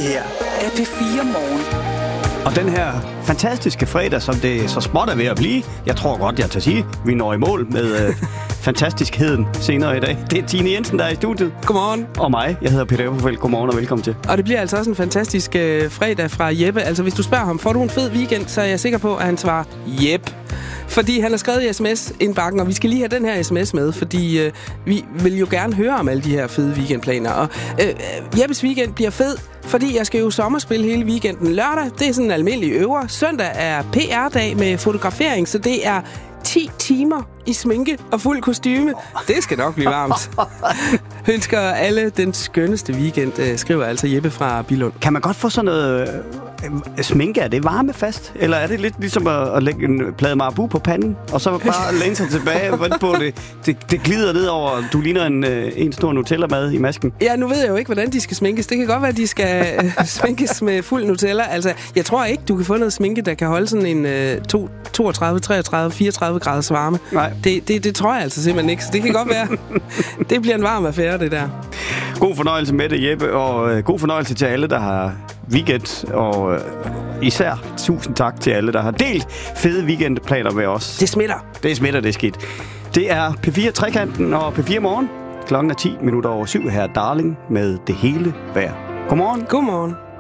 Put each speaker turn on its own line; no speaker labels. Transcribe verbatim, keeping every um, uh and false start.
her er P fire Morgen.
Og den her fantastiske fredag, som det så småt er ved at blive, jeg tror godt, jeg tager sige, vi når i mål med øh, fantastiskheden senere i dag. Det er Tine Jensen, der er i studiet.
Godmorgen.
Og mig, jeg hedder Peter Everfeldt. Godmorgen og velkommen til.
Og det bliver altså også en fantastisk øh, fredag fra Jeppe. Altså hvis du spørger ham, får du en fed weekend, så er jeg sikker på, at han svarer Jep. Fordi han har skrevet i sms-indbakken, og vi skal lige have den her sms med, fordi øh, vi vil jo gerne høre om alle de her fede weekendplaner. Og øh, Jeppes weekend bliver fed, fordi jeg skal jo sommerspille hele weekenden. Lørdag, det er sådan en almindelig øver. Søndag er P R-dag med fotografering, så det er ti timer i sminke og fuld kostyme. Det skal nok blive varmt. Ønsker alle den skønneste weekend, øh, skriver altså Jeppe fra Billund.
Kan man godt få sådan noget øh, sminke? Er det varmefast? Eller er det lidt ligesom at, at lægge en plade Marabu på panden, og så bare læne sig tilbage og på det, det, det glider ned over, du ligner en, øh, en stor Nutella-mad i masken?
Ja, nu ved jeg jo ikke, hvordan de skal sminkes. Det kan godt være, at de skal øh, sminkes med fuld Nutella. Altså, jeg tror ikke, du kan få noget sminke, der kan holde sådan en øh, toogtredive, treogtredive, fireogtredive graders varme.
Nej.
Det, det, det tror jeg altså simpelthen ikke, så det kan godt være. Det bliver en varm affære, det der.
God fornøjelse med det, Jeppe, og øh, god fornøjelse til alle, der har weekend, og øh, især tusind tak til alle, der har delt fede weekendplaner med os.
Det smitter.
Det smitter, det er skidt. Det er P fire Trekanten og P fire Morgen. Klokken er ti minutter over syv her, Darling, med det hele værd. Godmorgen.
Godmorgen.